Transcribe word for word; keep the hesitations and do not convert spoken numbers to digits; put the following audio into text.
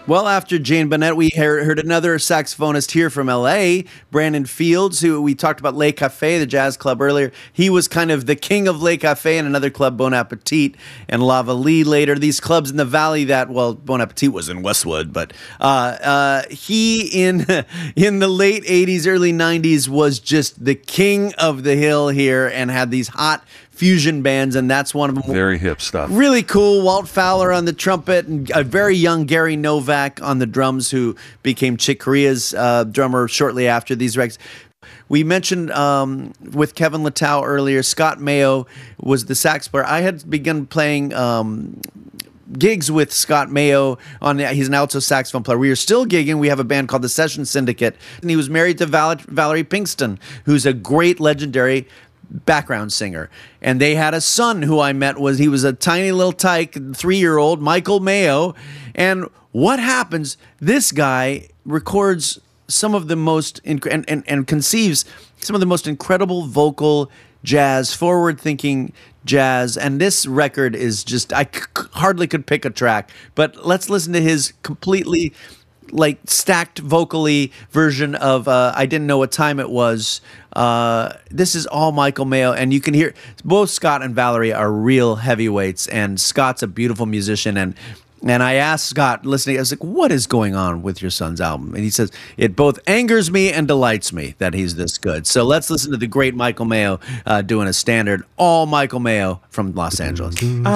Well, after Jane Bennett, we heard, heard another saxophonist here from L A, Brandon Fields, who we talked about Le Café, the jazz club earlier. He was kind of the king of Le Café and another club, Bon Appetit, and La Vallee later. These clubs in the valley that, well, Bon Appetit was in Westwood, but uh, uh, he in in the late eighties, early nineties was just the king of the hill here and had these hot fusion bands, and that's one of them. Very hip stuff. Really cool. Walt Fowler on the trumpet, and a very young Gary Novak on the drums, who became Chick Corea's uh, drummer shortly after these records. We mentioned um, with Kevin Littau earlier, Scott Mayo was the sax player. I had begun playing um, gigs with Scott Mayo on the, he's an alto saxophone player. We are still gigging. We have a band called the Session Syndicate, and he was married to Val- Valerie Pinkston, who's a great legendary background singer. And they had a son who I met. Was he was a tiny little tyke, three-year-old, Michael Mayo. And what happens, this guy records some of the most inc- and, and, and conceives some of the most incredible vocal jazz, forward-thinking jazz. And this record is just, I c- hardly could pick a track, but let's listen to his completely like stacked vocally version of uh, I Didn't Know What Time It Was. Uh, this is all Michael Mayo, and you can hear both Scott and Valerie are real heavyweights, and Scott's a beautiful musician. And and I asked Scott, listening, I was like, what is going on with your son's album? And he says, it both angers me and delights me that he's this good. So let's listen to the great Michael Mayo uh, doing a standard, all Michael Mayo from Los Angeles.